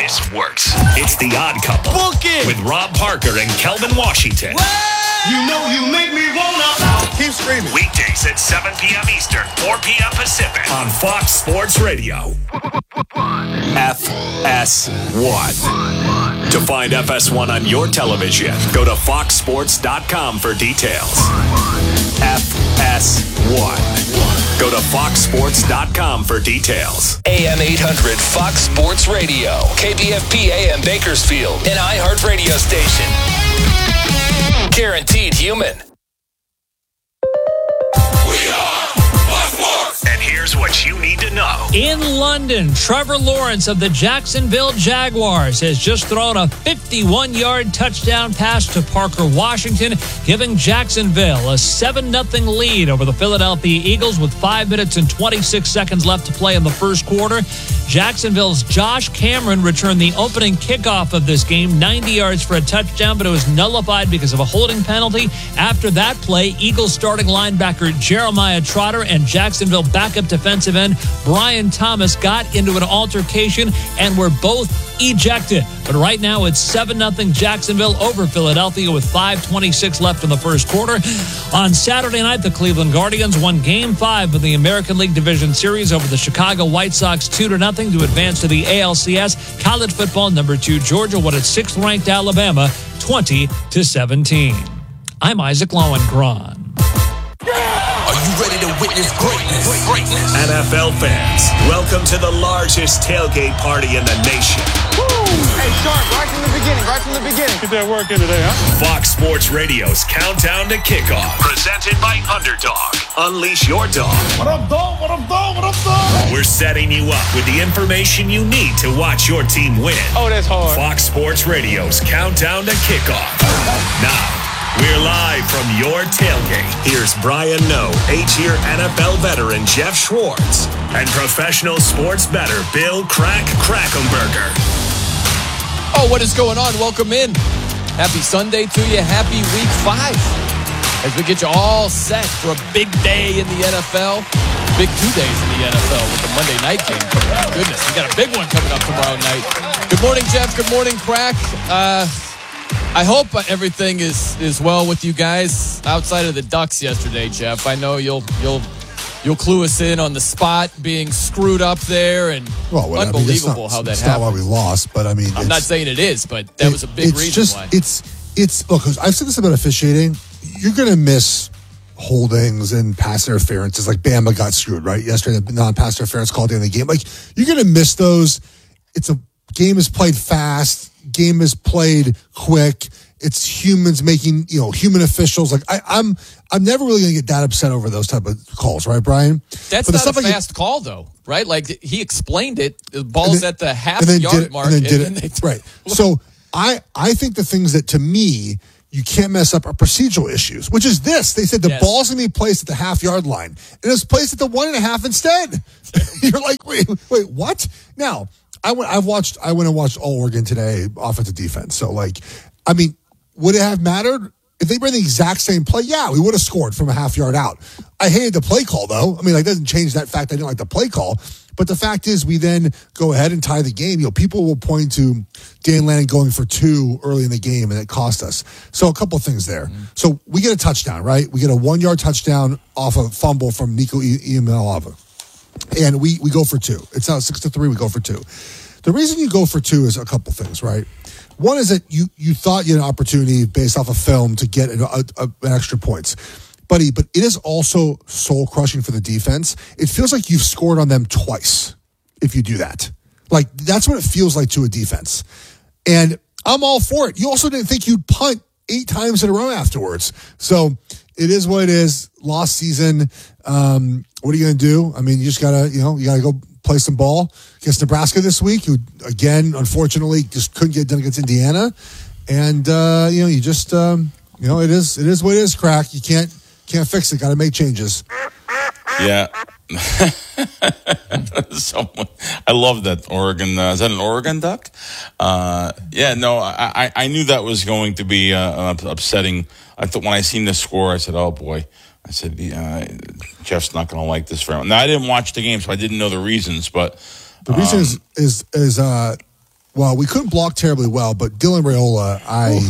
This works. It's The Odd Couple. Book it! With Rob Parker and Kelvin Washington. You know you make me wanna keep screaming. Weekdays at 7 p.m. Eastern, 4 p.m. Pacific on Fox Sports Radio. FS1. To find FS1 on your television, go to foxsports.com for details. FS1. Go to foxsports.com for details. AM 800 Fox Sports Radio. KBFP AM Bakersfield. An iHeart radio station. Guaranteed human. We are Fox Sports. And here's what you need to know. In London, Trevor Lawrence of the Jacksonville Jaguars has just thrown a 51-yard touchdown pass to Parker Washington, giving Jacksonville a 7-0 lead over the Philadelphia Eagles with 5 minutes and 26 seconds left to play in the first quarter. Jacksonville's Josh Cameron returned the opening kickoff of this game, 90 yards for a touchdown, but it was nullified because of a holding penalty. After that play, Eagles starting linebacker Jeremiah Trotter and Jacksonville backup defensive end Brian Thomas got into an altercation and were both ejected. But right now it's 7-0 Jacksonville over Philadelphia with 5:26 left in the first quarter. On Saturday night, the Cleveland Guardians won Game 5 of the American League Division Series over the Chicago White Sox 2-0 to advance to the ALCS. College football, number 2 Georgia won at 6th-ranked Alabama 20-17. I'm Isaac Lowenkron. Are you ready to witness greatness? NFL fans, welcome to the largest tailgate party in the nation. Woo! Hey, Sharp, right from the beginning. Get that work in today, huh? Fox Sports Radio's Countdown to Kickoff, presented by Underdog. Unleash your dog. What up, dog? We're setting you up with the information you need to watch your team win. Oh, that's hard. Fox Sports Radio's Countdown to Kickoff. Now, we're live from your tailgate. Here's Brian Noe, 8-year NFL veteran Jeff Schwartz, and professional sports bettor Bill Krackomberger. Oh, what is going on? Welcome in. Happy Sunday to you. Happy Week 5. As we get you all set for a big day in the NFL. Big 2 days in the NFL with the Monday night game. My goodness, we got a big one coming up tomorrow night. Good morning, Jeff. Good morning, Crack. I hope everything is well with you guys outside of the Ducks yesterday, Jeff. I know you'll clue us in on the spot being screwed up there, and unbelievable how that happened. It's not why we lost, but I mean, I'm not saying it is, but that was a big reason why. It's look, I've said this about officiating. You're going to miss holdings and pass interferences. Like Bama got screwed right yesterday, the non-pass interference called in the game. Like you're going to miss those. It's a game is played fast. Game is played quick. It's humans making, human officials. Like I'm never really going to get that upset over those type of calls, right, Brian? That's not a fast call, though, right? Like he explained it. The ball's at the half-yard mark, and then they right. So I think the things that to me you can't mess up are procedural issues, which is this. They said the ball's going to be placed at the half-yard line, and it was placed at the 1.5 instead. You're like, wait, what? Now, I went and watched All Oregon today, offensive defense. So, would it have mattered? If they ran the exact same play, yeah, we would have scored from a half-yard out. I hated the play call, though. It doesn't change that fact I didn't like the play call. But the fact is, we then go ahead and tie the game. People will point to Dan Lanning going for 2 early in the game, and it cost us. So a couple of things there. Mm-hmm. So we get a touchdown, right? We get a 1-yard touchdown off a fumble from Nico Iamaleava. And we go for 2. It's now 6-3, we go for 2. The reason you go for 2 is a couple things, right? One is that you thought you had an opportunity based off of film to get an extra points. But it is also soul-crushing for the defense. It feels like you've scored on them twice if you do that. Like, that's what it feels like to a defense. And I'm all for it. You also didn't think you'd punt 8 times in a row afterwards. So it is what it is. Lost season. What are you going to do? You just got to, you got to go play some ball against Nebraska this week, who, again, unfortunately, just couldn't get it done against Indiana. And, you just, it is what it is, Crack. You can't fix it. Got to make changes. Yeah. I love that Oregon. Is that an Oregon Duck? I knew that was going to be upsetting. I thought when I seen the score, I said, oh, boy. I said, Jeff's not going to like this very much. Now, I didn't watch the game, so I didn't know the reasons, but... The reason is Well, we couldn't block terribly well, but Dylan Raiola,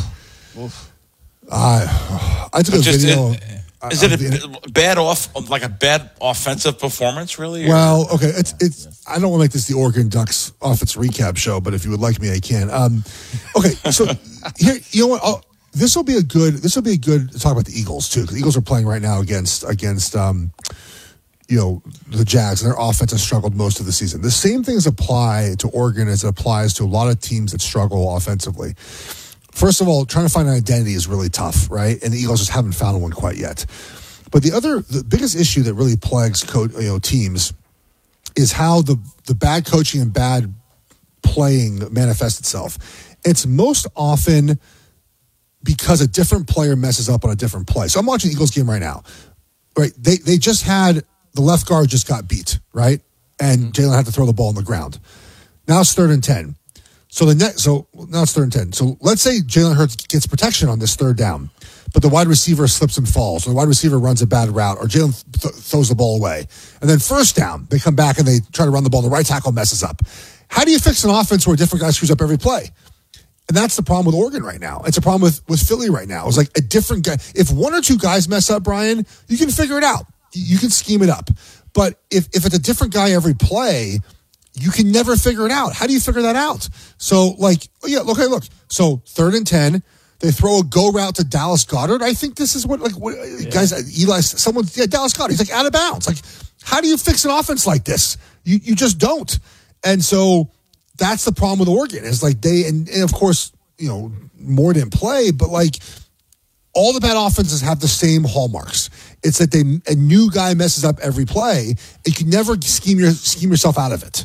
I took a video. Is it a bad offensive performance, really? Well, okay, it's. I don't want to make this the Oregon Ducks offense recap show, but if you would like me, I can. Okay, so here, you know what? This will be a good to talk about the Eagles too, because the Eagles are playing right now against the Jags, and their offense has struggled most of the season. The same things apply to Oregon as it applies to a lot of teams that struggle offensively. First of all, trying to find an identity is really tough, right? And the Eagles just haven't found one quite yet. But the biggest issue that really plagues teams is how the bad coaching and bad playing manifests itself. It's most often because a different player messes up on a different play. So I'm watching the Eagles game right now. Right? They just had the left guard just got beat, right? And Jalen had to throw the ball on the ground. Now it's 3rd and 10. So now it's 3rd and 10. So let's say Jalen Hurts gets protection on this 3rd down, but the wide receiver slips and falls, or the wide receiver runs a bad route, or Jalen throws the ball away. And then 1st down, they come back and they try to run the ball. The right tackle messes up. How do you fix an offense where a different guy screws up every play? And that's the problem with Oregon right now. It's a problem with Philly right now. It's like a different guy. If 1 or 2 guys mess up, Brian, you can figure it out. You can scheme it up. But if it's a different guy every play, you can never figure it out. How do you figure that out? So, look. So 3rd and 10, they throw a go route to Dallas Goedert. I think this is guys, Dallas Goedert. He's out of bounds. How do you fix an offense like this? You just don't. And so that's the problem with Oregon is and of course, Moore didn't play, but all the bad offenses have the same hallmarks. It's that a new guy messes up every play. You can never scheme yourself out of it.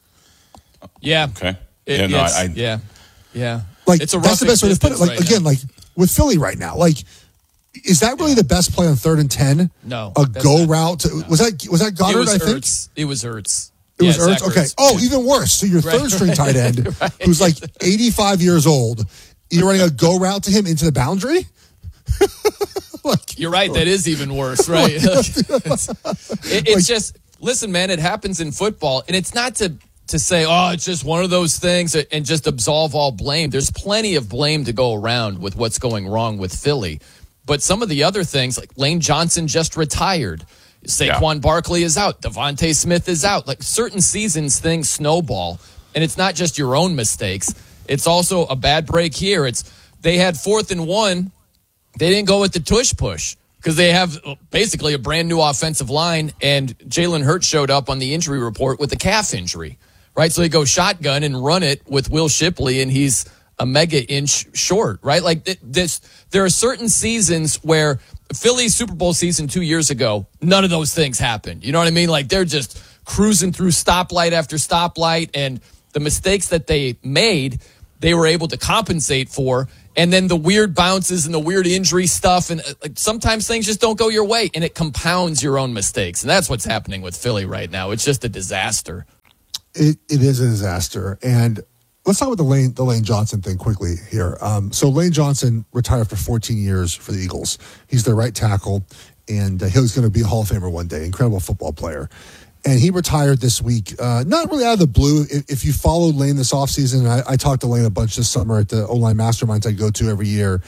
Yeah. Okay. Yeah. It's that's the best way to put it. With Philly right now, is that really the best play on 3rd and 10? No. A go route. Was that Goddard? I think it was Ertz. It was Ertz. Okay. Oh, even worse. So your 3rd string tight end, right. Who's 85 years old, you're running a go route to him into the boundary. You're right. That is even worse, right? It's just, listen, man, it happens in football, and it's not to say, it's just one of those things and just absolve all blame. There's plenty of blame to go around with what's going wrong with Philly. But some of the other things, like Lane Johnson just retired. Saquon Barkley is out. Devontae Smith is out. Certain seasons, things snowball, and it's not just your own mistakes. It's also a bad break here. They had 4th and 1. They didn't go with the tush push because they have basically a brand new offensive line, and Jalen Hurts showed up on the injury report with a calf injury, right? So they go shotgun and run it with Will Shipley, and he's a mega inch short, right? There are certain seasons where Philly's Super Bowl season 2 years ago, none of those things happened. You know what I mean? They're just cruising through stoplight after stoplight, and the mistakes that they made, they were able to compensate for. And then the weird bounces and the weird injury stuff, and sometimes things just don't go your way, and it compounds your own mistakes. And that's what's happening with Philly right now. It's just a disaster. It is a disaster. And let's talk about the Lane Johnson thing quickly here. So Lane Johnson retired after 14 years for the Eagles. He's their right tackle, and he's going to be a Hall of Famer one day. Incredible football player. And he retired this week, not really out of the blue. If you followed Lane this offseason, I talked to Lane a bunch this summer at the O-line masterminds I go to every year.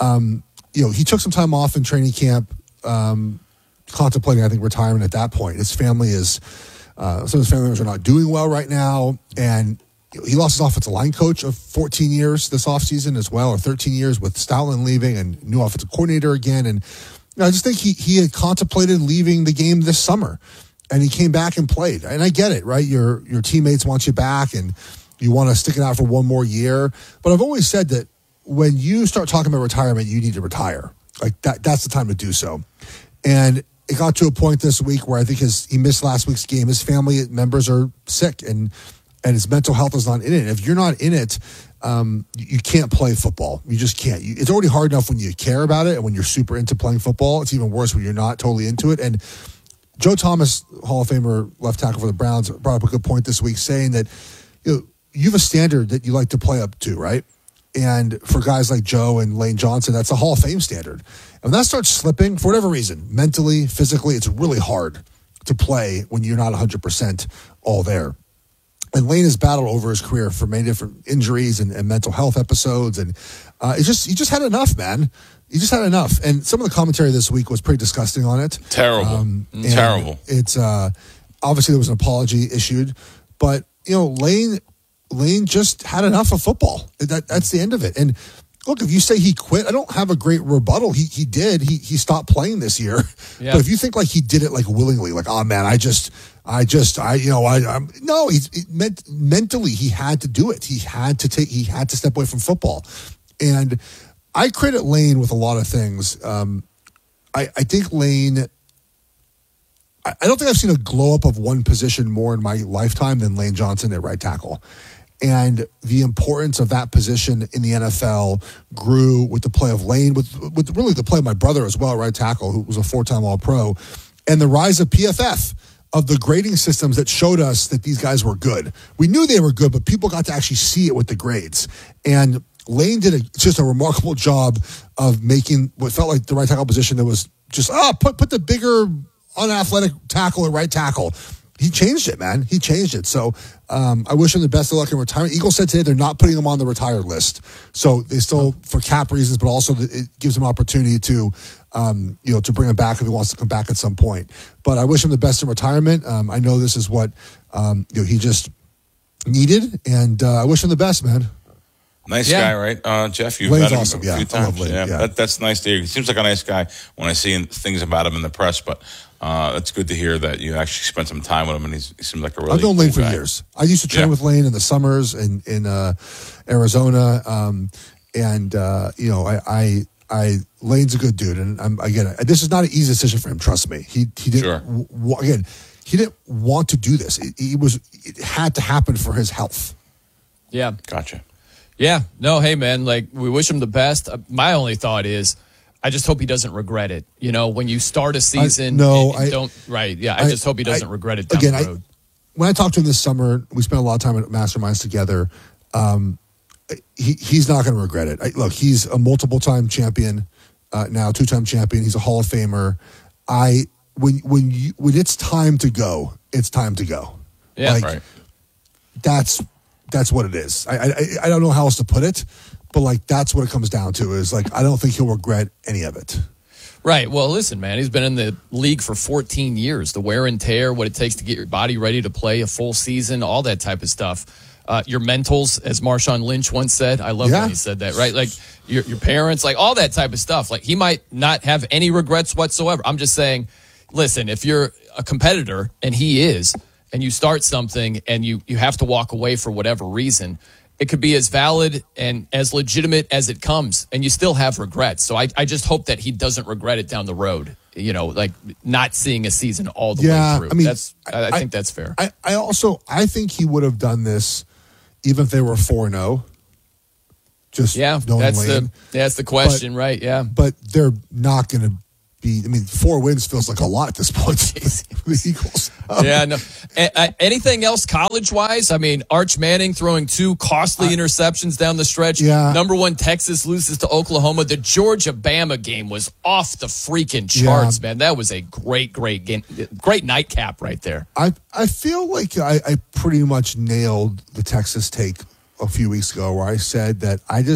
He took some time off in training camp, contemplating, I think, retirement at that point. His family some of his family members are not doing well right now. And he lost his offensive line coach of 14 years this offseason as well, or 13 years with Stoutland leaving and new offensive coordinator again. And I just think he had contemplated leaving the game this summer. And he came back and played. And I get it, right? Your teammates want you back and you want to stick it out for one more year. But I've always said that when you start talking about retirement, you need to retire. That's the time to do so. And it got to a point this week where I think he missed last week's game. His family members are sick and his mental health is not in it. If you're not in it, you can't play football. You just can't. It's already hard enough when you care about it and when you're super into playing football. It's even worse when you're not totally into it. And Joe Thomas, Hall of Famer left tackle for the Browns, brought up a good point this week saying that you have a standard that you like to play up to, right? And for guys like Joe and Lane Johnson, that's a Hall of Fame standard. And when that starts slipping, for whatever reason, mentally, physically, it's really hard to play when you're not 100% all there. And Lane has battled over his career for many different injuries and mental health episodes. And he just had enough, man. He just had enough. And some of the commentary this week was pretty disgusting on it. Terrible. Terrible. It's obviously there was an apology issued. But, Lane just had enough of football. That's the end of it. And look, if you say he quit, I don't have a great rebuttal. He did. He stopped playing this year. Yeah. But if you think like he did it like willingly, like, oh man, mentally he had to do it. He had to step away from football. And I credit Lane with a lot of things. I think Lane, I don't think I've seen a glow up of one position more in my lifetime than Lane Johnson at right tackle. And the importance of that position in the NFL grew with the play of Lane, with really the play of my brother as well, right tackle, who was a 4-time All-Pro, and the rise of PFF, of the grading systems that showed us that these guys were good. We knew they were good, but people got to actually see it with the grades. And Lane did just a remarkable job of making what felt like the right tackle position that was just, put the bigger, unathletic tackle at right tackle. He changed it, man. He changed it. So I wish him the best of luck in retirement. Eagles said today they're not putting him on the retired list. So they still, for cap reasons, but also it gives him opportunity to, to bring him back if he wants to come back at some point. But I wish him the best in retirement. I know this is what he just needed, and I wish him the best, man. Nice guy, right, Jeff? You've Lane's met him awesome. a few times. Lane, yeah. That's nice to hear. He seems like a nice guy when I see things about him in the press, but it's good to hear that you actually spent some time with him, and he seems like a really I've known Lane cool for guy. years. I used to train with Lane in the summers in Arizona, Lane's a good dude, and this is not an easy decision for him. Trust me. He didn't. Again, he didn't want to do this. It had to happen for his health. Yeah, gotcha. Yeah, no, hey man, like we wish him the best. My only thought is, I just hope he doesn't regret it. When you start a season, I just hope he doesn't regret it down the road. When I talked to him this summer, we spent a lot of time at Masterminds together. He's not going to regret it. Look, he's a multiple-time champion now, 2-time champion. He's a Hall of Famer. When it's time to go, it's time to go. Yeah, right. That's what it is. I don't know how else to put it, but that's what it comes down to is I don't think he'll regret any of it. Right. Well, listen, man, he's been in the league for 14 years. The wear and tear, what it takes to get your body ready to play a full season, all that type of stuff. Your mentals, as Marshawn Lynch once said. I love when he said that, right? Like your parents, like all that type of stuff. Like he might not have any regrets whatsoever. I'm just saying, listen, if you're a competitor, and he is, and you start something and you have to walk away for whatever reason, it could be as valid and as legitimate as it comes, and you still have regrets. So I just hope that he doesn't regret it down the road, like not seeing a season all the way through. I mean, I think that's fair. I think he would have done this even if they were 4-0. Just that's the question, right? Yeah. But they're not going to be, 4 wins feels like a lot at this point for the Eagles. Yeah, no. Anything else college-wise? Arch Manning throwing 2 costly interceptions down the stretch. Yeah. Number 1, Texas loses to Oklahoma. The Georgia-Bama game was off the freaking charts, man. That was a great game. Great nightcap right there. I feel like I pretty much nailed the Texas take a few weeks ago where I said that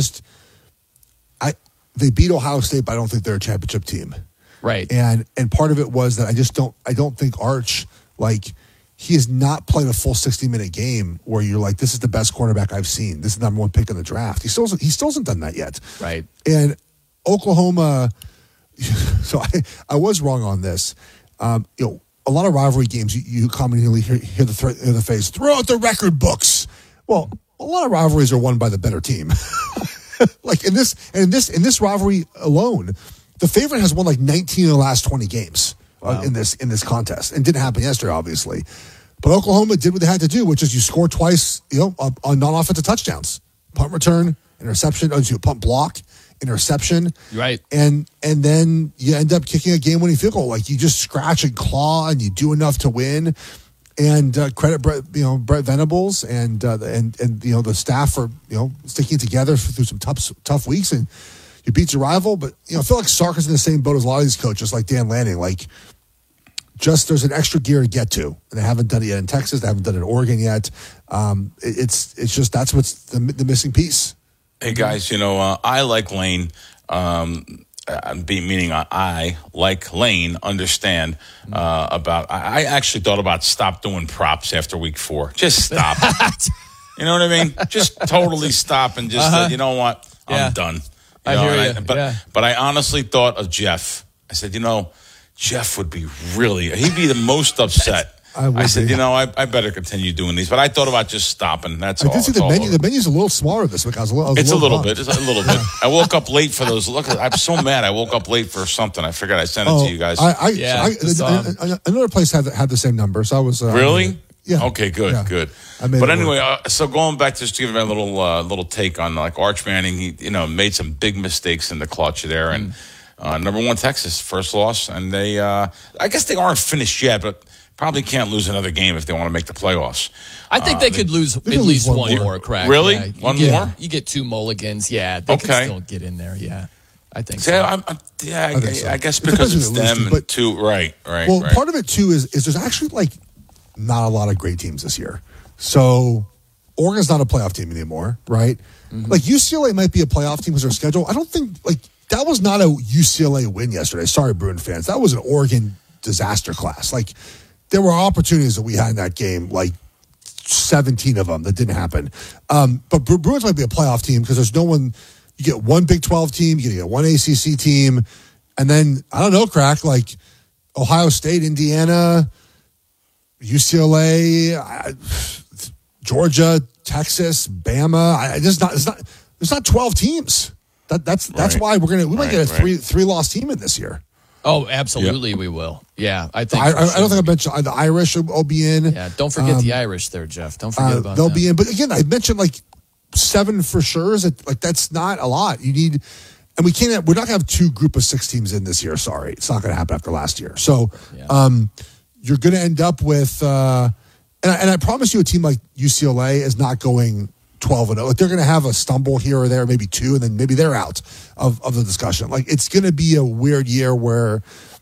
they beat Ohio State, but I don't think they're a championship team. Right. And part of it was that I don't think Arch, he has not played a full 60-minute game where you're like, this is the best quarterback I've seen. This is the number 1 pick in the draft. He still hasn't done that yet. Right. And Oklahoma, so I was wrong on this. A lot of rivalry games, you commonly hear the phrase, throw out the record books. Well, a lot of rivalries are won by the better team. In this rivalry alone, the favorite has won 19 of the last 20 games in this contest, and didn't happen yesterday, obviously. But Oklahoma did what they had to do, which is you score twice, on non-offensive touchdowns, punt return, interception, punt block, interception, right, and then you end up kicking a game-winning field goal. You just scratch and claw, and you do enough to win. And credit Brett Venables and the staff for sticking together through some tough weeks, and you beat your rival. But I feel like Sarkis in the same boat as a lot of these coaches, like Dan Lanning. Just there's an extra gear to get to, and they haven't done it yet in Texas. They haven't done it in Oregon yet. It's just that's what's the missing piece. Hey guys, I like Lane. Meaning I like Lane. Understand about. I actually thought about stop doing props after week 4. Just stop. You know what I mean? Just totally stop and just you know what? I'm done. I hear you. But I honestly thought of Jeff. I said, Jeff would be he'd be the most upset. I said, I better continue doing these. But I thought about just stopping. That's all. I did see the menu. The menu's a little smaller this week. It's a little bit. I woke up late for those. Look, I'm so mad. I woke up late for something. I figured I sent it to you guys. Another place had the same number. So I was really. Yeah. Okay. Good. Yeah. Good. But anyway, so going back just to give a little take on like Arch Manning, he made some big mistakes in the clutch there, and number 1 Texas first loss, and they I guess they aren't finished yet, but probably can't lose another game if they want to make the playoffs. I think they could lose at least one more crack. Really? Yeah, one more? You get 2 mulligans. Yeah, they can still get in there. Yeah, I think so. I guess because it's them and 2. Right. Well, part of it too is there's actually not a lot of great teams this year. So Oregon's not a playoff team anymore, right? Mm-hmm. UCLA might be a playoff team because their schedule. I don't think that was not a UCLA win yesterday. Sorry, Bruin fans. That was an Oregon disaster class. There were opportunities that we had in that game, 17 of them that didn't happen. But Bruins might be a playoff team because there's no one. You get one Big 12 team, you get one ACC team, and then I don't know, crack Ohio State, Indiana, UCLA, Georgia, Texas, Bama. It's not 12 teams. That's why we might get a three loss team in this year. Oh, absolutely, we will. Yeah, I think. I don't think I mentioned the Irish will be in. Yeah, don't forget the Irish there, Jeff. Don't forget about they'll be in. But again, I mentioned 7 for sure. That's not a lot. You need, and we're not going to have 2 group of 6 teams in this year. Sorry, it's not going to happen after last year. So, you're going to end up with, and I promise you, a team like UCLA is not going 12-0. They're going to have a stumble here or there, maybe 2, and then maybe they're out of the discussion. It's going to be a weird year where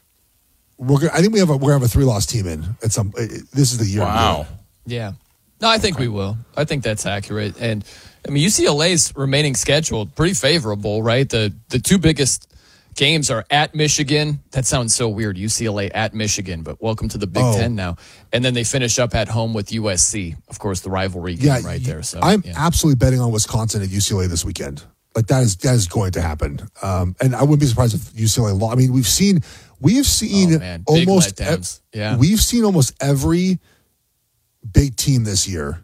I think we're going to have a 3-loss team in at some. This is the year. Wow. Yeah. No, I think we will. I think that's accurate. And UCLA's remaining schedule pretty favorable, right? The 2 biggest games are at Michigan. That sounds so weird, UCLA at Michigan, but welcome to the Big Ten now. And then they finish up at home with USC, of course, the rivalry game right there. So I'm absolutely betting on Wisconsin at UCLA this weekend. That is going to happen. And I wouldn't be surprised if UCLA lost. We've seen almost we've seen almost every big team this year,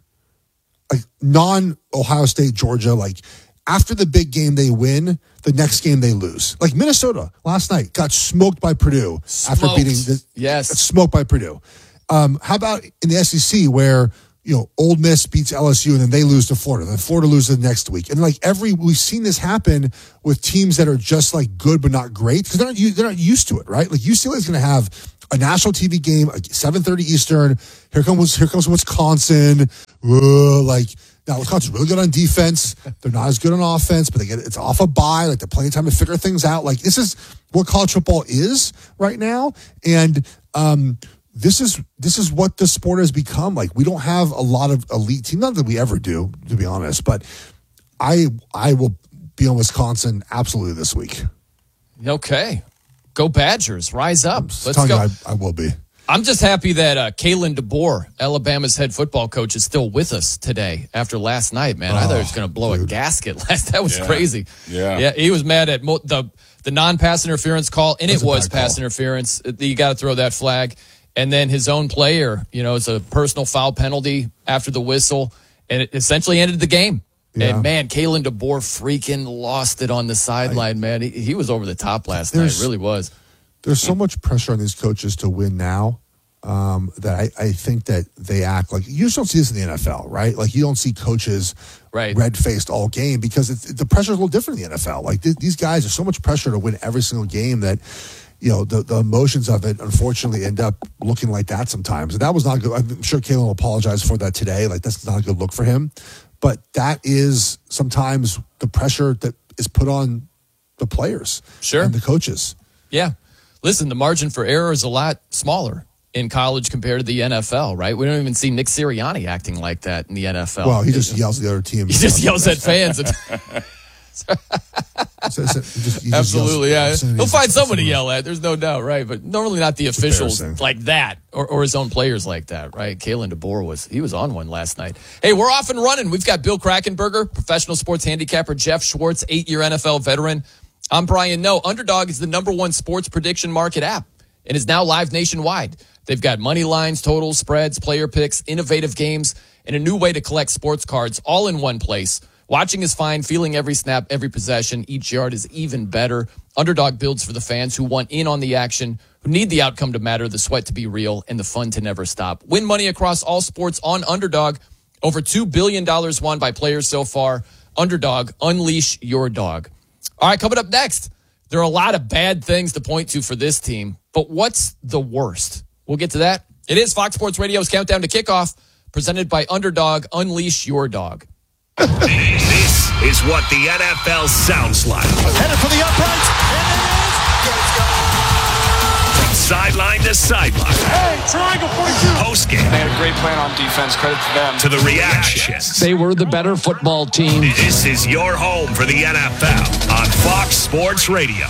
non-Ohio State, Georgia, after the big game they win, the next game they lose. Minnesota last night got smoked by Purdue after beating smoked by Purdue. How about in the SEC where Ole Miss beats LSU and then they lose to Florida, then Florida loses the next week, and we've seen this happen with teams that are just good but not great because they're not used to it, right? UCLA is going to have a national TV game, 7:30 Eastern. Here comes Wisconsin. Now, Wisconsin's really good on defense. They're not as good on offense, but it's off a bye. They're plenty of time to figure things out. This is what college football is right now, and this is what the sport has become. We don't have a lot of elite teams. Not that we ever do, to be honest. But I will be on Wisconsin absolutely this week. Okay, go Badgers! Rise up! Let's go. I will be. I'm just happy that Kalen DeBoer, Alabama's head football coach, is still with us today after last night, man. I thought he was going to blow a gasket. That was crazy. Yeah. He was mad at the non-pass interference call, and it was pass interference. You got to throw that flag. And then his own player, it's a personal foul penalty after the whistle, and it essentially ended the game. Yeah. And, man, Kalen DeBoer freaking lost it on the sideline, man. He was over the top last night. It really was. There's so much pressure on these coaches to win now that I think that they act you just don't see this in the NFL, right? You don't see coaches red-faced all game because the pressure is a little different in the NFL. These guys, there's so much pressure to win every single game that, the emotions of it, unfortunately, end up looking like that sometimes. And that was not good. I'm sure Kalen will apologize for that today. That's not a good look for him. But that is sometimes the pressure that is put on the players and the coaches. Yeah. Listen, the margin for error is a lot smaller in college compared to the NFL, right? We don't even see Nick Sirianni acting like that in the NFL. Well, he just yells at the other team. He just yells at fans. Absolutely, yeah. He'll find someone to yell at. There's no doubt, right? But normally not the officials like that or his own players like that, right? Kalen DeBoer was on one last night. Hey, we're off and running. We've got Bill Krackomberger, professional sports handicapper, Jeff Schwartz, 8-year NFL veteran. I'm Brian Noe. Underdog is the #1 sports prediction market app and is now live nationwide. They've got money lines, totals, spreads, player picks, innovative games, and a new way to collect sports cards all in one place. Watching is fine. Feeling every snap, every possession, each yard is even better. Underdog builds for the fans who want in on the action, who need the outcome to matter, the sweat to be real, and the fun to never stop. Win money across all sports on Underdog. Over $2 billion won by players so far. Underdog, unleash your dog. All right, coming up next, there are a lot of bad things to point to for this team, but what's the worst? We'll get to that. It is Fox Sports Radio's Countdown to Kickoff, presented by Underdog. Unleash your dog. This is what the NFL sounds like. Headed for the uprights. From sideline to sideline. Hey, triangle 42. Post-game. They had a great plan on defense. Credit to them. To the reactions. They were the better football team. This is your home for the NFL on Fox Sports Radio.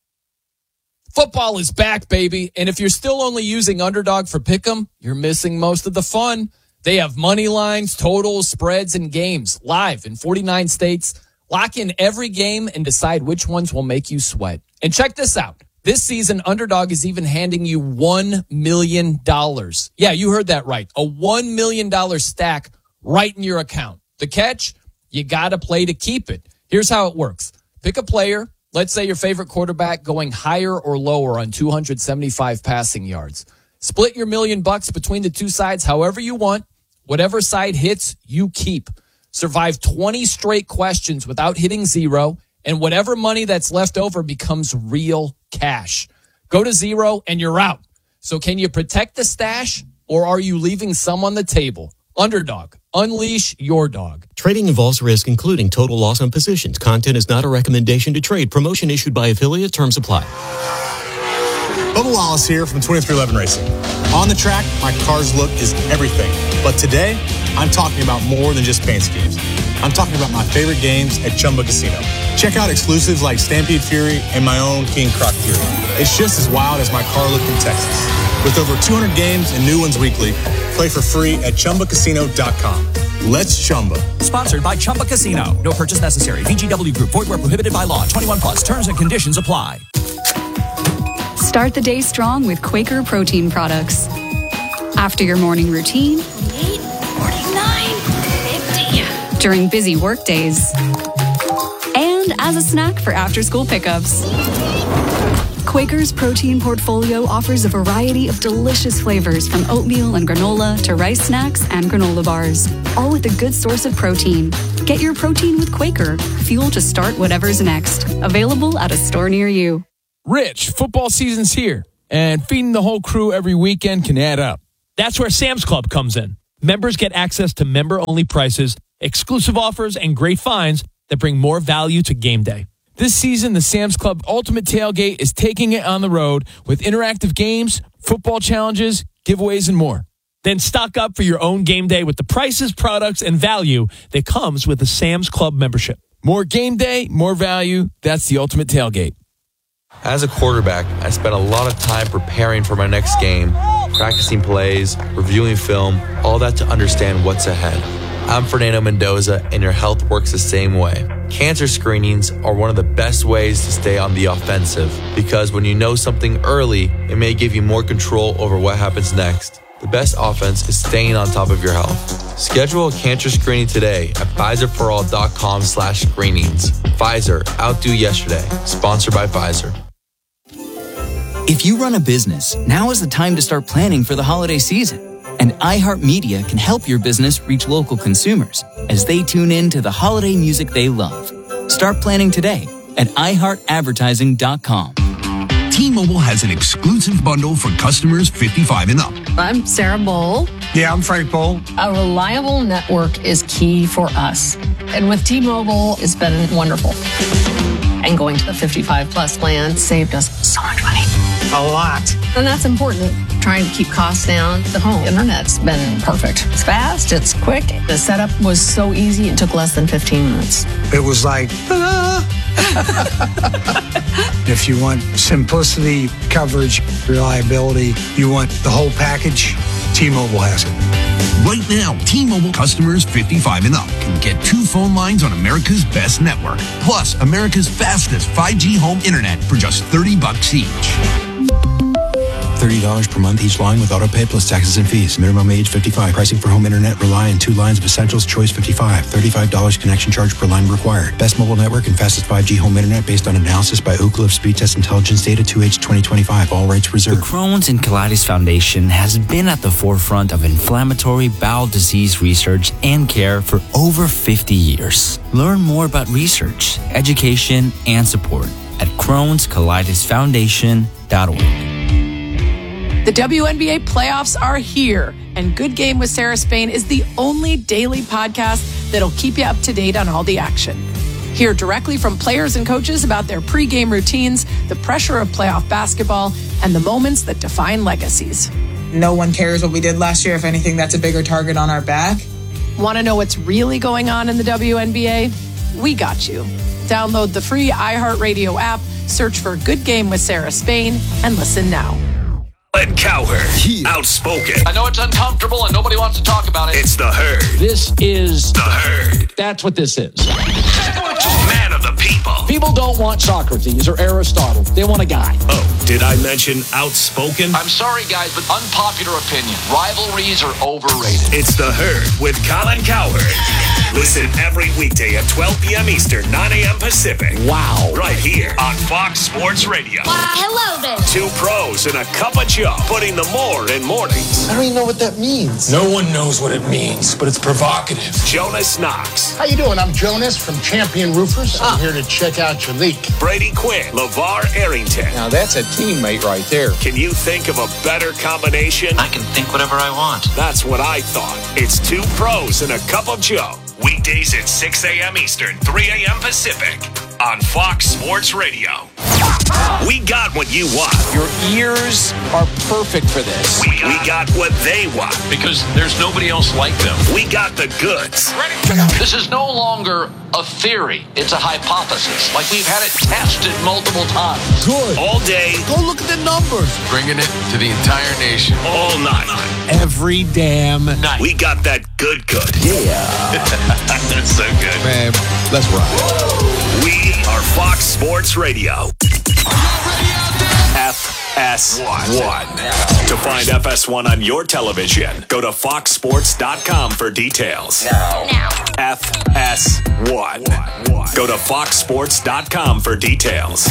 Football is back, baby. And if you're still only using Underdog for Pick'em, you're missing most of the fun. They have money lines, totals, spreads, and games live in 49 states. Lock in every game and decide which ones will make you sweat. And check this out. This season, Underdog is even handing you $1 million. Yeah, you heard that right. A $1 million stack right in your account. The catch? You got to play to keep it. Here's how it works. Pick a player. Let's say your favorite quarterback going higher or lower on 275 passing yards. Split your $1 million between the two sides however you want. Whatever side hits, you keep. Survive 20 straight questions without hitting zero, and whatever money that's left over becomes real cash. Go to zero and you're out. So can you protect the stash, or are you leaving some on the table? Underdog. Unleash your dog. Trading involves risk, including total loss on positions. Content is not a recommendation to trade. Promotion issued by affiliate. Terms apply. Bubba Wallace here from 2311 Racing. On the track, my car's look is everything. But today, I'm talking about more than just paint schemes. I'm talking about my favorite games at Chumba Casino. Check out exclusives like Stampede Fury and my own King Croc Fury. It's just as wild as my car look in Texas. With over 200 games and new ones weekly, play for free at ChumbaCasino.com. Let's Chumba. Sponsored by Chumba Casino. No purchase necessary. VGW Group. Void where prohibited by law. 21 plus. Terms and conditions apply. Start the day strong with Quaker protein products. After your morning routine, 49, 50. During busy work days, and as a snack for after-school pickups. Quaker's protein portfolio offers a variety of delicious flavors from oatmeal and granola to rice snacks and granola bars, all with a good source of protein. Get your protein with Quaker, fuel to start whatever's next. Available at a store near you. Rich, football season's here, and feeding the whole crew every weekend can add up. That's where Sam's Club comes in. Members get access to member-only prices, exclusive offers, and great finds that bring more value to game day. This season, the Sam's Club Ultimate Tailgate is taking it on the road with interactive games, football challenges, giveaways, and more. Then stock up for your own game day with the prices, products, and value that comes with the Sam's Club membership. More game day, more value. That's the Ultimate Tailgate. As a quarterback, I spent a lot of time preparing for my next game, practicing plays, reviewing film, all that to understand what's ahead. I'm Fernando Mendoza, and your health works the same way. Cancer screenings are one of the best ways to stay on the offensive, because when you know something early, it may give you more control over what happens next. The best offense is staying on top of your health. Schedule a cancer screening today at PfizerForAll.com/screenings. Pfizer, outdo yesterday. Sponsored by Pfizer. If you run a business, now is the time to start planning for the holiday season. And iHeartMedia can help your business reach local consumers as they tune in to the holiday music they love. Start planning today at iHeartAdvertising.com. T-Mobile has an exclusive bundle for customers 55 and up. I'm Sarah Bowl. Yeah, I'm Frank Bowl. A reliable network is key for us. And with T-Mobile, it's been wonderful. And going to the 55 plus plan saved us so much money. A lot. And that's important. Trying to keep costs down. The home internet's been perfect. It's fast, it's quick. The setup was so easy, it took less than 15 minutes. It was like, if you want simplicity, coverage, reliability, you want the whole package, T-Mobile has it. Right now, T-Mobile customers 55 and up can get 2 phone lines on America's best network, plus America's fastest 5G home internet for just $30 each. $30 per month each line with auto pay plus taxes and fees. Minimum age 55. Pricing for home internet rely on 2 lines of essentials. Choice 55. $35 connection charge per line required. Best mobile network and fastest 5G home internet based on analysis by Ookla of Speed Test Intelligence Data 2H 2025. All rights reserved. The Crohn's and Colitis Foundation has been at the forefront of inflammatory bowel disease research and care for over 50 years. Learn more about research, education, and support at Crohn'sColitisFoundation.org. The WNBA playoffs are here, and Good Game with Sarah Spain is the only daily podcast that'll keep you up to date on all the action. Hear directly from players and coaches about their pregame routines, the pressure of playoff basketball, and the moments that define legacies. No one cares what we did last year. If anything, that's a bigger target on our back. Want to know what's really going on in the WNBA? We got you. Download the free iHeartRadio app, search for Good Game with Sarah Spain, and listen now. And Cowherd, outspoken. I know it's uncomfortable and nobody wants to talk about it. It's the Herd. This is the Herd. That's what this is. Man of the people. People don't want Socrates or Aristotle. They want a guy. Oh, did I mention outspoken? I'm sorry, guys, but unpopular opinion. Rivalries are overrated. It's the Herd with Colin Cowherd. Listen every weekday at 12 p.m. Eastern, 9 a.m. Pacific. Wow. Right here on Fox Sports Radio. Hello there. 2 pros and a cup of Joe, putting the more in mornings. I don't even know what that means. No one knows what it means, but it's provocative. Jonas Knox. How you doing? I'm Jonas from Champion Roofers. I'm here to check out your leak. Brady Quinn. LeVar Arrington. Now that's a teammate right there. Can you think of a better combination? I can think whatever I want. That's what I thought. It's 2 pros and a cup of Joe. Weekdays at 6 a.m. Eastern, 3 a.m. Pacific on Fox Sports Radio. We got what you want. Your ears are perfect for this. We got what they want. Because there's nobody else like them. We got the goods. This is no longer a theory. It's a hypothesis. Like we've had it tested multiple times. Good. All day. Go look at the numbers. Bringing it to the entire nation. All night. Every damn night. We got that good. Yeah. That's so good. Man, let's rock. We are Fox Sports Radio. FS1. To find FS1 on your television, go to foxsports.com for details. Now. FS1. Go to foxsports.com for details.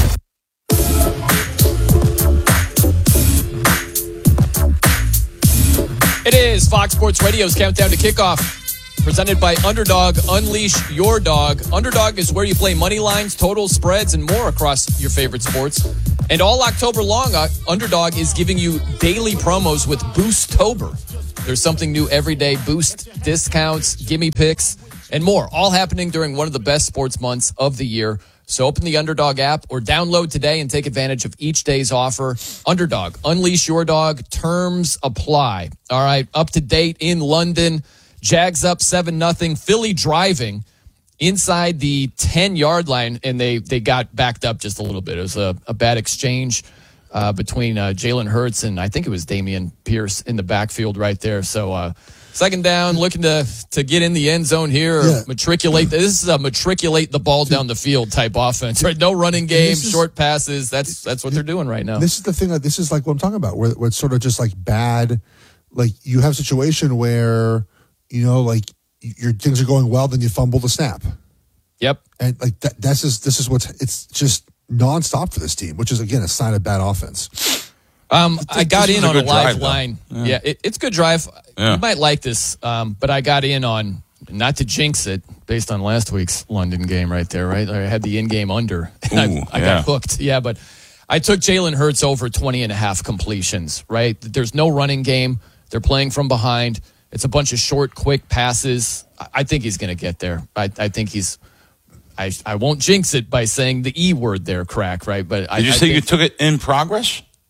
It is Fox Sports Radio's Countdown to Kickoff. Presented by Underdog. Unleash your dog. Underdog is where you play money lines, totals, spreads, and more across your favorite sports. And all October long, Underdog is giving you daily promos with Boostober. There's something new every day. Boost discounts, gimme picks, and more. All happening during one of the best sports months of the year. So open the Underdog app or download today and take advantage of each day's offer. Underdog. Unleash your dog. Terms apply. All right. Up to date in London. Jags up 7-0. Philly driving inside the 10-yard line, and they got backed up just a little bit. It was a bad exchange between Jalen Hurts and I think it was Dameon Pierce in the backfield right there. So second down, looking to get in the end zone here. Yeah. Matriculate. This is a matriculate the ball down the field type offense, right? No running game, short passes. That's what they're doing right now. This is the thing. This is like what I'm talking about, where it's sort of just like bad. Like you have a situation where, you know, like your things are going well, then you fumble the snap. Yep. And like this is it's just nonstop for this team, which is again a sign of bad offense. I got in on a live drive, line. Yeah, it's a good drive. Yeah. You might like this, but I got in on, not to jinx it, based on last week's London game right there, right? I had the in-game under. And I got hooked. Yeah, but I took Jalen Hurts over 20.5 completions, right? There's no running game. They're playing from behind. It's a bunch of short, quick passes. I think he's going to get there. I think he's... I won't jinx it by saying the E word there, Crack, right? But Did you say you took it in progress?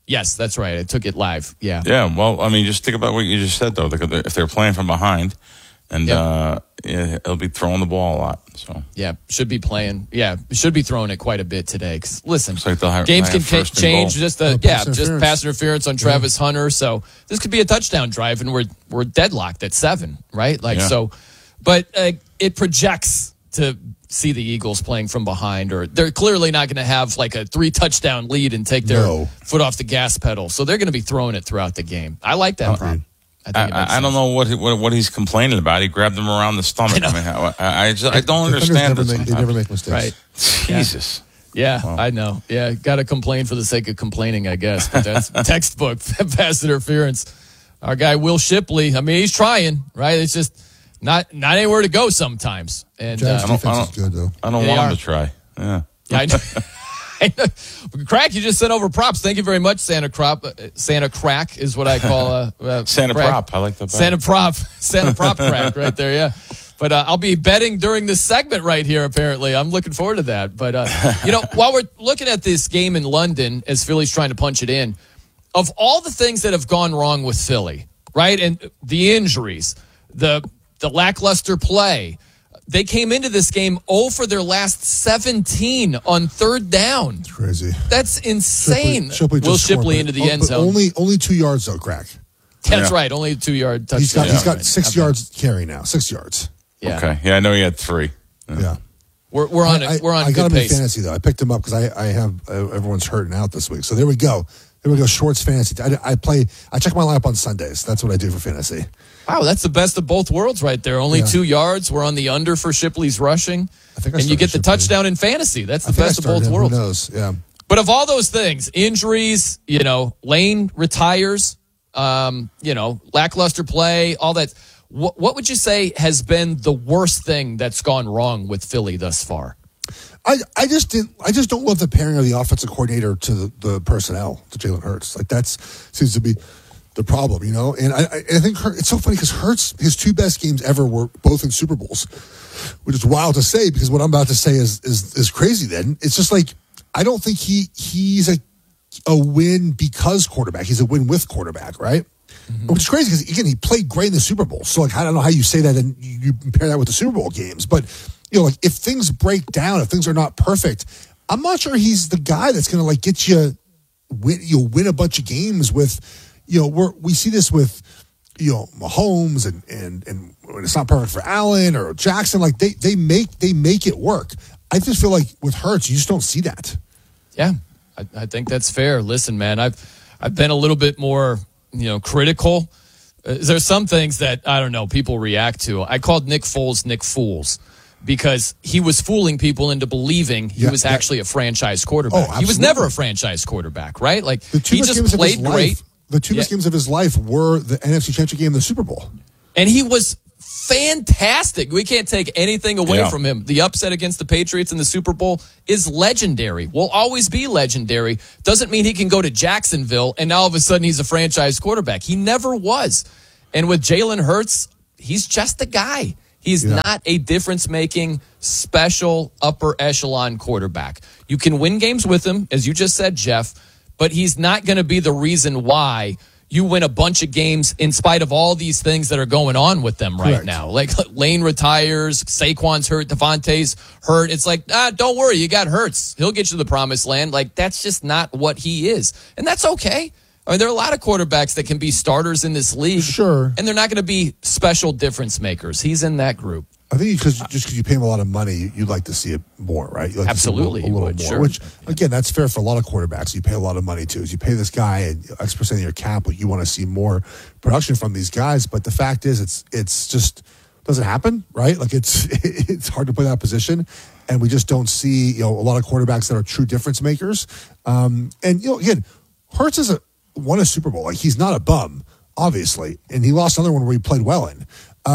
Yes, that's right. I took it live. Yeah. Yeah. Well, I mean, just think about what you just said, though. If they're playing from behind, and it'll be throwing the ball a lot. So should be playing. Yeah, should be throwing it quite a bit today. Because listen, like games can change. Just pass interference on Travis Hunter. So this could be a touchdown drive, and we're deadlocked at 7, right? So, but it projects to see the Eagles playing from behind, or they're clearly not going to have like a 3-touchdown lead and take their foot off the gas pedal. So they're going to be throwing it throughout the game. I like that prop. I don't know what he's complaining about. He grabbed him around the stomach. I don't understand. They never make mistakes. Right. Jesus. Yeah, wow. I know. Yeah, got to complain for the sake of complaining, I guess. But that's textbook pass interference. Our guy Will Shipley. I mean, he's trying, right? It's just not anywhere to go sometimes. And I don't want him to try. Yeah. I know. Crack, you just sent over props. Thank you very much, Santa Crack is what I call Santa Crack. Prop. I like that. Santa Prop Crack right there. Yeah. But I'll be betting during this segment right here. Apparently, I'm looking forward to that. But while we're looking at this game in London, as Philly's trying to punch it in, of all the things that have gone wrong with Philly, right, and the injuries, the lackluster play. They came into this game 0 for their last 17 on third down. It's crazy. That's insane. Will Shipley into the end zone. Only 2 yards though, Crack. That's right. Only a 2-yard touchdown. He's got 6 yards carry now. 6 yards. Yeah. Okay. Yeah, I know he had 3. Yeah. We're on I good got him pace. in fantasy though. I picked him up because I have everyone's hurting out this week. So there we go. Schwartz fantasy. I check my lineup on Sundays. That's what I do for fantasy. Wow, that's the best of both worlds right there. Only 2 yards. We're on the under for Shipley's rushing. And you get the touchdown in fantasy. That's the best of both worlds. Who knows? Yeah. But of all those things, injuries, Lane retires, lackluster play, all that. What would you say has been the worst thing that's gone wrong with Philly thus far? I just don't love the pairing of the offensive coordinator to the personnel, to Jalen Hurts. Like that seems to be the problem, And I think it's so funny because Hurts, his 2 best games ever were both in Super Bowls, which is wild to say because what I'm about to say is crazy. Then it's just like I don't think he's a win because quarterback. He's a win with quarterback, right? Mm-hmm. Which is crazy because again he played great in the Super Bowl. So like I don't know how you say that and you compare that with the Super Bowl games, but like if things break down, if things are not perfect, I'm not sure he's the guy that's going to like get you win a bunch of games with. We see this with, Mahomes and when it's not perfect for Allen or Jackson, like they make it work. I just feel like with Hurts, you just don't see that. Yeah, I think that's fair. Listen, man, I've been a little bit more, critical. There's some things that, I don't know, people react to. I called Nick Foles Nick Fools because he was fooling people into believing he was actually a franchise quarterback. Oh, he was never a franchise quarterback, right? Like he just played great. The 2 best Yeah. games of his life were the NFC Championship game and the Super Bowl. And he was fantastic. We can't take anything away from him. The upset against the Patriots in the Super Bowl is legendary. Will always be legendary. Doesn't mean he can go to Jacksonville and now all of a sudden he's a franchise quarterback. He never was. And with Jalen Hurts, he's just a guy. He's not a difference-making, special, upper echelon quarterback. You can win games with him, as you just said, Jeff, but he's not going to be the reason why you win a bunch of games in spite of all these things that are going on with them right now. Like Lane retires, Saquon's hurt, Devontae's hurt. It's like, don't worry, you got Hurts. He'll get you to the promised land. Like, that's just not what he is. And that's okay. I mean, there are a lot of quarterbacks that can be starters in this league. Sure. And they're not going to be special difference makers. He's in that group. I think because you pay him a lot of money, you'd like to see it more, right? You'd like Absolutely, to see a little more. Sure. Which again, that's fair for a lot of quarterbacks. You pay a lot of money too. Is you pay this guy and X% of your cap, but you want to see more production from these guys. But the fact is, it's just doesn't happen, right? Like it's hard to play that position, and we just don't see a lot of quarterbacks that are true difference makers. And again, Hurts won a Super Bowl. Like he's not a bum, obviously, and he lost another one where he played well in.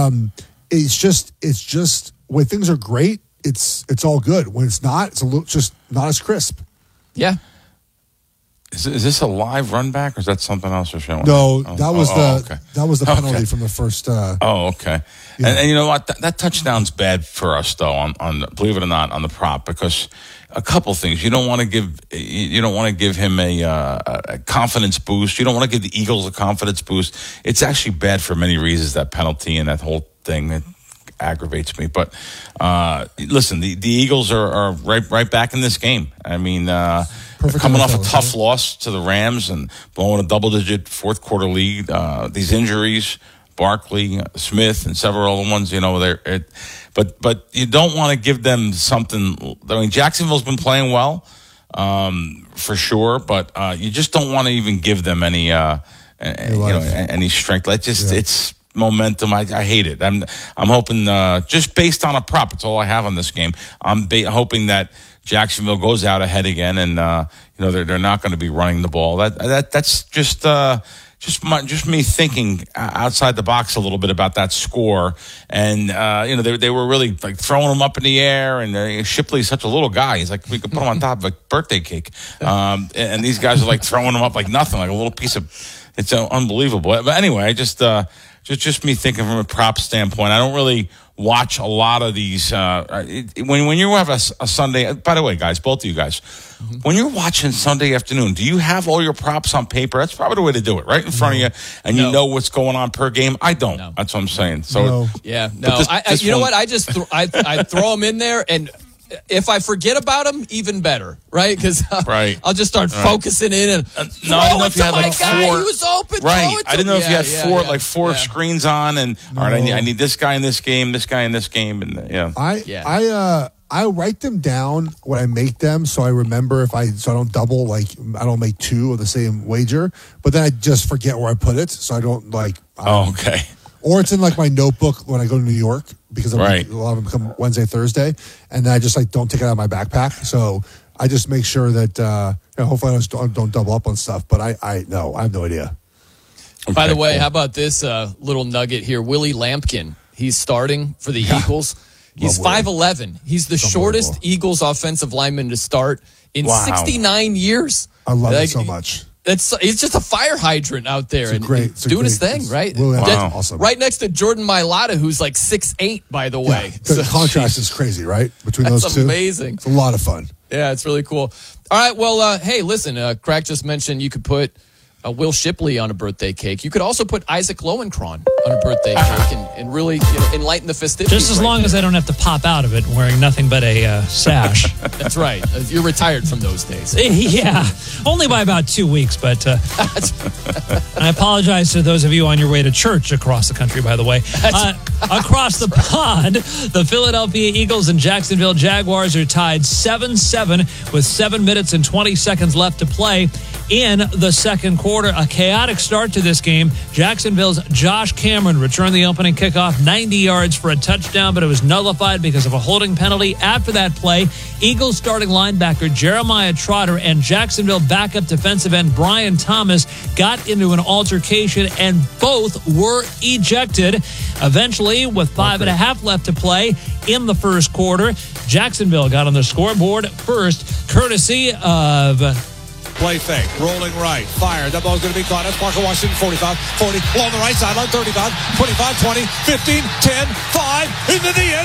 It's just when things are great, it's all good. When it's not, it's just not as crisp. Yeah. Is this a live run back, or is that something else they're showing? No, that was the penalty okay. from the first. Okay. Yeah. And you know what? That touchdown's bad for us, though. On believe it or not, on the prop, because a couple things. You don't want to give him a confidence boost. You don't want to give the Eagles a confidence boost. It's actually bad for many reasons. That penalty and that whole thing. It aggravates me. But listen, the Eagles are right back in this game. I mean. Coming off a tough loss to the Rams and blowing a double-digit fourth quarter lead, these injuries, Barkley, Smith, and several other ones, but you don't want to give them something. I mean, Jacksonville's been playing well, for sure, but you just don't want to even give them any strength. It's momentum. I hate it. I'm hoping just based on a prop. It's all I have on this game. I'm hoping that Jacksonville goes out ahead again, and they're not going to be running the ball. That's just me thinking outside the box a little bit about that score. And they were really like throwing him up in the air. And Shipley's such a little guy. He's like, we could put him on top of a birthday cake. And these guys are like throwing him up like nothing, like a little piece of. It's unbelievable. But anyway, just me thinking from a prop standpoint. I don't really watch a lot of these. When you have a Sunday, by the way, guys, both of you guys, when you're watching Sunday afternoon, do you have all your props on paper? That's probably the way to do it, right in front of you, and you know what's going on per game. I don't. No. That's what I'm saying. So you know what? I just I throw them in there, and if I forget about them, even better, right? Because I'll just start focusing in and I didn't know if you had like four. He was open. Right. I didn't know if you had four screens on, and all right, I need this guy in this game, this guy in this game, and I write them down when I make them, so I remember so I don't double, like I don't make two of the same wager, but then I just forget where I put it, so I don't like. Okay. Or it's in like my notebook when I go to New York, because a lot of them come Wednesday, Thursday, and then I just like don't take it out of my backpack. So I just make sure that hopefully I don't double up on stuff. But I have no idea. Okay, by the way, how about this little nugget here? Willie Lampkin, he's starting for the Eagles. He's 5'11". He's the shortest Eagles offensive lineman to start in 69 years. I love it so much. He's just a fire hydrant out there and doing his thing, right? Really awesome. Right next to Jordan Mailata, who's like 6'8", by the way. The contrast is crazy, right? Between those two. That's amazing. It's a lot of fun. Yeah, it's really cool. All right, well, hey, listen, Crack just mentioned you could put Will Shipley on a birthday cake. You could also put Isaac Lowenkron on a birthday cake and really enlighten the festivities. Just as long as I don't have to pop out of it wearing nothing but a sash. That's right. You're retired from those days. Yeah, only by about 2 weeks. But I apologize to those of you on your way to church across the country, by the way. Across the pond, the Philadelphia Eagles and Jacksonville Jaguars are tied 7-7 with 7 minutes and 20 seconds left to play in the second quarter. A chaotic start to this game. Jacksonville's Josh Cameron returned the opening kickoff 90 yards for a touchdown, but it was nullified because of a holding penalty. After that play, Eagles starting linebacker Jeremiah Trotter and Jacksonville backup defensive end Brian Thomas got into an altercation, and both were ejected. Eventually, with 5.5 left to play in the first quarter, Jacksonville got on the scoreboard first, courtesy of... Play fake, rolling right, fire. That ball's going to be caught. That's Parker Washington, 45, 40, along the right sideline, 35, 25, 20, 15, 10, 5, into the end